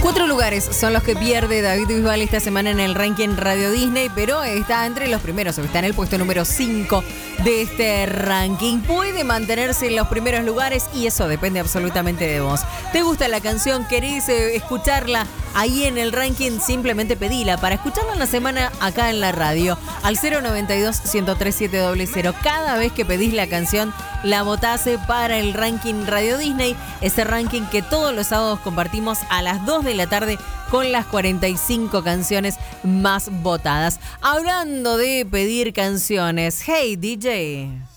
4 lugares son los que pierde David Bisbal esta semana en el ranking Radio Disney, pero está entre los primeros, está en el puesto número 5 de este ranking. Puede mantenerse en los primeros lugares y eso depende absolutamente de vos. ¿Te gusta la canción? ¿Querés escucharla ahí en el ranking? Simplemente pedila para escucharla en la semana acá en la radio al 092-103-700. Cada vez que pedís la canción, la votás para el ranking Radio Disney, ese ranking que todos los sábados compartimos a las 2 de la tarde con las 45 canciones más votadas. Hablando de pedir canciones, hey DJ.